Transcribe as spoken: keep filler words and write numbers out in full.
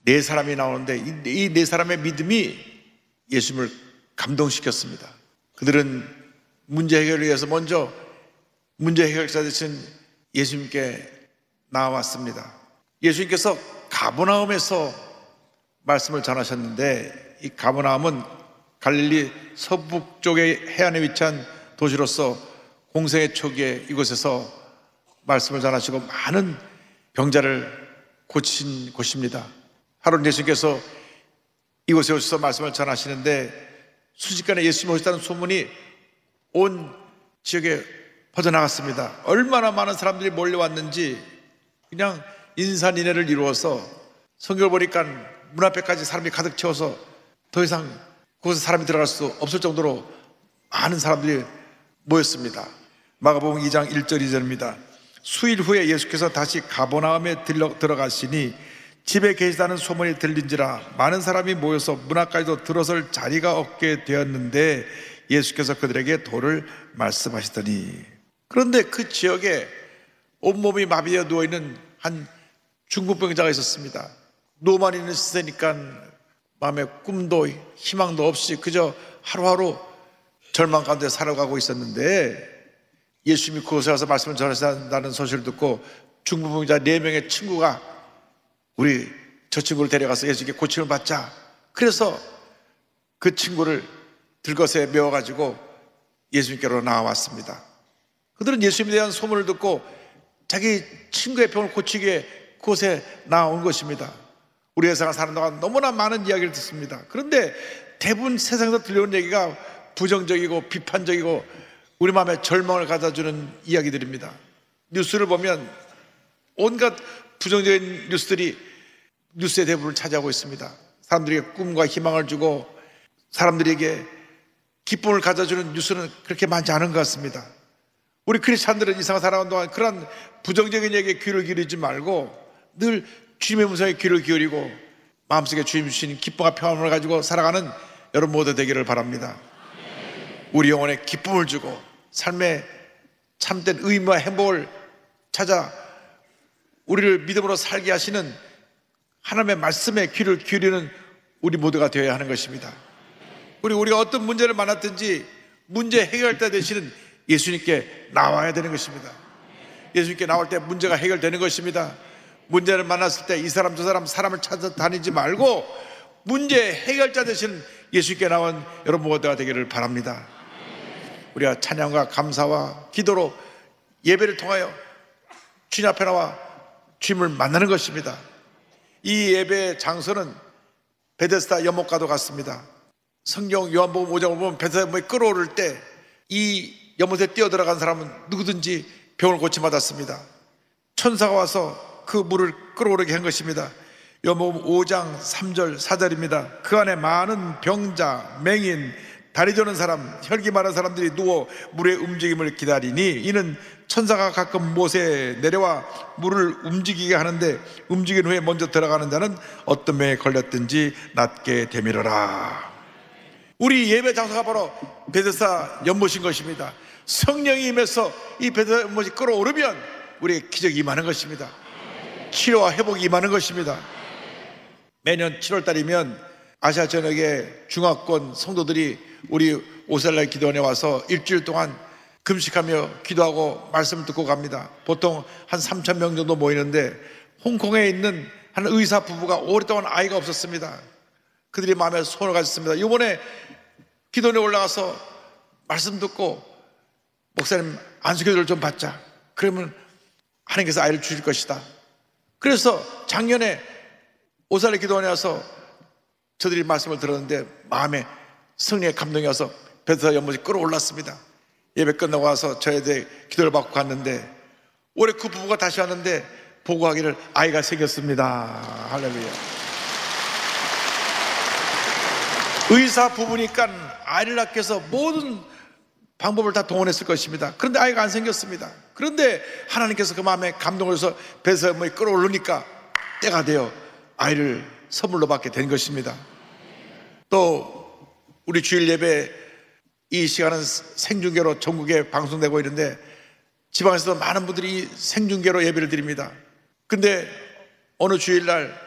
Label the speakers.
Speaker 1: 네 사람이 나오는데 이 네 사람의 믿음이 예수님을 감동시켰습니다. 그들은 문제 해결을 위해서 먼저 문제 해결자 되신 예수님께 나왔습니다. 예수님께서 가버나움에서 말씀을 전하셨는데, 이 가버나움은 갈릴리 서북쪽의 해안에 위치한 도시로서 공생의 초기에 이곳에서 말씀을 전하시고 많은 병자를 고친 곳입니다. 하루는 예수님께서 이곳에 오셔서 말씀을 전하시는데 순식간에 예수님이 오셨다는 소문이 온 지역에 퍼져나갔습니다. 얼마나 많은 사람들이 몰려왔는지 그냥 인산인해를 이루어서 성경을 보니까 문 앞에까지 사람이 가득 채워서 더 이상 그곳에 사람이 들어갈 수 없을 정도로 많은 사람들이 모였습니다. 마가복음 이 장 일 절 이 절입니다. 수일 후에 예수께서 다시 가버나움에 들러, 들어가시니 집에 계시다는 소문이 들린지라 많은 사람이 모여서 문 앞까지도 들어설 자리가 없게 되었는데 예수께서 그들에게 도를 말씀하시더니, 그런데 그 지역에 온몸이 마비되어 누워있는 한 중풍병자가 있었습니다. 누워만 있는 시대니까 마음에 꿈도 희망도 없이 그저 하루하루 절망 가운데 살아가고 있었는데 예수님이 그곳에 와서 말씀을 전하신다는 소식을 듣고 중풍병자 네 명의 친구가 우리 저 친구를 데려가서 예수님께 고침을 받자. 그래서 그 친구를 들것에 메워가지고 예수님께로 나와왔습니다. 그들은 예수님에 대한 소문을 듣고 자기 친구의 병을 고치기 위해 그곳에 나온 것입니다. 우리 세상을 사는 동안 너무나 많은 이야기를 듣습니다. 그런데 대부분 세상에서 들려오는 얘기가 부정적이고 비판적이고 우리 마음에 절망을 가져주는 이야기들입니다. 뉴스를 보면 온갖 부정적인 뉴스들이 뉴스의 대부분을 차지하고 있습니다. 사람들에게 꿈과 희망을 주고 사람들에게 기쁨을 가져주는 뉴스는 그렇게 많지 않은 것 같습니다. 우리 크리스찬들은 이 세상 살아가는 동안 그런 부정적인 얘기에 귀를 기울이지 말고 늘 주님의 음성에 귀를 기울이고 마음속에 주님 주신 기쁨과 평안을 가지고 살아가는 여러분 모두 되기를 바랍니다. 우리 영혼에 기쁨을 주고 삶의 참된 의미와 행복을 찾아 우리를 믿음으로 살게 하시는 하나님의 말씀에 귀를 기울이는 우리 모두가 되어야 하는 것입니다. 우리 우리가 어떤 문제를 만났든지 문제 해결자 되시는 예수님께 나와야 되는 것입니다. 예수님께 나올 때 문제가 해결되는 것입니다. 문제를 만났을 때 이 사람 저 사람 사람을 찾아다니지 말고 문제 해결자 되시는 예수님께 나온 여러분 모두가 되기를 바랍니다. 우리가 찬양과 감사와 기도로 예배를 통하여 주님 앞에 나와 주님을 만나는 것입니다. 이 예배의 장소는 베데스다 연못과도 같습니다. 성경 요한복음 오 장을 보면 베데스다 연못이 끓어오를 때 이 연못에 뛰어들어간 사람은 누구든지 병을 고침받았습니다. 천사가 와서 그 물을 끓어오르게 한 것입니다. 요한복음 오 장 삼 절 사 절입니다. 그 안에 많은 병자, 맹인, 다리 저는 사람, 혈기 많은 사람들이 누워 물의 움직임을 기다리니 이는 천사가 가끔 못에 내려와 물을 움직이게 하는데 움직인 후에 먼저 들어가는 자는 어떤 병에 걸렸든지 낫게 되밀어라. 우리 예배 장소가 바로 베데스다 연못인 것입니다. 성령이 임해서 이 베데스다 연못이 끓어오르면 우리의 기적이 임하는 것입니다. 치료와 회복이 임하는 것입니다. 매년 칠월 달이면 아시아 전역의 중화권 성도들이 우리 오셀라 기도원에 와서 일주일 동안 금식하며 기도하고 말씀을 듣고 갑니다. 보통 한 삼천 명 정도 모이는데 홍콩에 있는 한 의사 부부가 오랫동안 아이가 없었습니다. 그들이 마음에 소원을 가졌습니다. 이번에 기도원에 올라가서 말씀 듣고 목사님 안수기도를 좀 받자. 그러면 하나님께서 아이를 주실 것이다. 그래서 작년에 오살레 기도원에 와서 저들이 말씀을 들었는데 마음에 성령의 감동이 와서 베데스다 연못이 끌어올랐습니다. 예배 끝나고 와서 저에 대해 기도를 받고 갔는데 올해 그 부부가 다시 왔는데 보고하기를 아이가 생겼습니다. 할렐루야. 의사 부부니까 아이를 낳기 위해서 모든 방법을 다 동원했을 것입니다. 그런데 아이가 안 생겼습니다. 그런데 하나님께서 그 마음에 감동을 해서 베데스다 연못이 끌어오르니까 때가 되어 아이를 선물로 받게 된 것입니다. 또 우리 주일 예배 이 시간은 생중계로 전국에 방송되고 있는데 지방에서도 많은 분들이 생중계로 예배를 드립니다. 근데 어느 주일날